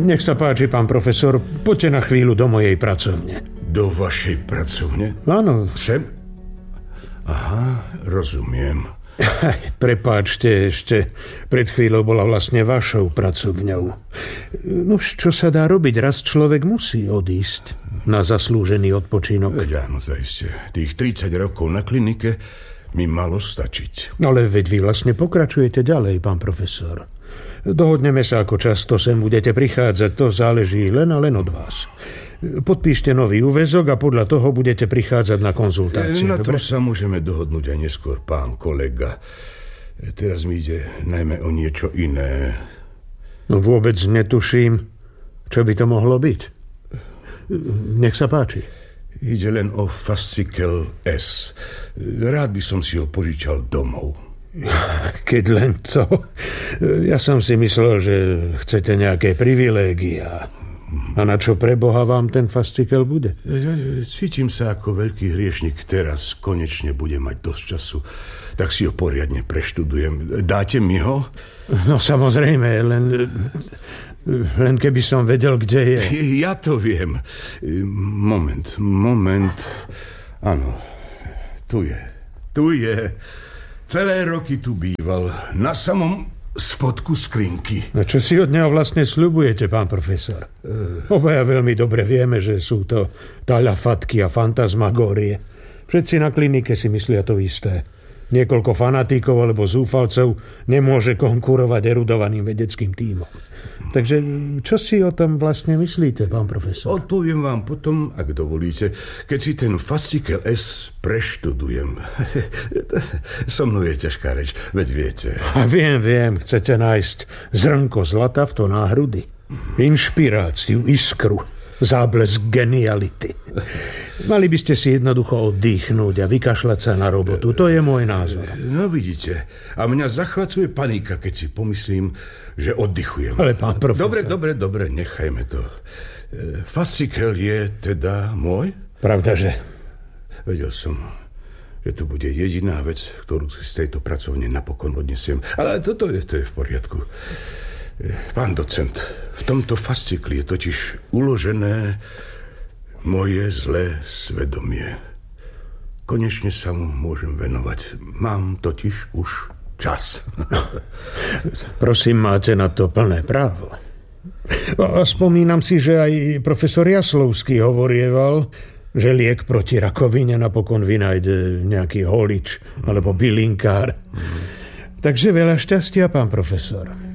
Nech sa páči, pán profesor, poďte na chvíľu do mojej pracovne. Do vašej pracovne? Áno. Sem? Aha, rozumiem. Prepáčte, ešte pred chvíľou bola vlastne vašou pracovňou. Nož, čo sa dá robiť? Raz človek musí odísť na zaslúžený odpočinok. Veď áno, zaiste. Tých 30 rokov na klinike mi malo stačiť. Ale veď vy vlastne pokračujete ďalej, pán profesor. Dohodneme sa, ako často sem budete prichádzať. To záleží len a len od vás. Podpíšte nový úväzok a podľa toho budete prichádzať na konzultácie. Na to sa môžeme dohodnúť aj neskôr, pán kolega. Teraz mi ide najmä o niečo iné. No vôbec netuším, čo by to mohlo byť. Nech sa páči. Ide len o fascikel S. Rád by som si ho požičal domov. Keď len to. Ja som si myslel, že chcete nejaké privilégia. A na čo pre Boha vám ten fascikel bude? Cítim sa ako veľký hriešnik. Teraz konečne budem mať dosť času. Tak si ho poriadne preštudujem. Dáte mi ho? No samozrejme, len keby som vedel, kde je. Ja to viem. Moment. Áno, tu je. Celé roky tu býval. Na samom spodku skrinky. No čo si od neho vlastne sľubujete, pán profesor? Obaja veľmi dobre vieme, že sú to talafatky a fantasmagórie. Všetci na klinike si myslia to isté. Niekoľko fanatíkov alebo zúfalcov nemôže konkurovať erudovaným vedeckým tímom. Takže čo si o tom vlastne myslíte, pán profesor? Odpoviem vám potom, ak dovolíte, keď si ten fascikel S preštudujem. So mnou je ťažká reč, veď viete. A viem, chcete nájsť zrnko zlata v to náhrudi. Inšpiráciu, iskru, záblesk geniality. Mali by ste si jednoducho oddychnúť a vykašľať sa na robotu. To je môj názor. No vidíte. A mňa zachvacuje panika, keď si pomyslím, že oddychujem. Ale pán profesor... Dobre, nechajme to. Fascikel je teda môj? Pravda, že? Vedel som, že to bude jediná vec, ktorú si z tejto pracovne napokon odnesiem. Ale to je v poriadku. Pán docent, v tomto fascikli je totiž uložené moje zlé svedomie. Konečne sa mu môžem venovať. Mám totiž už čas. Prosím, máte na to plné právo. A spomínam si, že aj profesor Jaslovský hovorieval, že liek proti rakovine napokon vynájde nejaký holič alebo bylinkár. Takže veľa šťastia, pán profesor.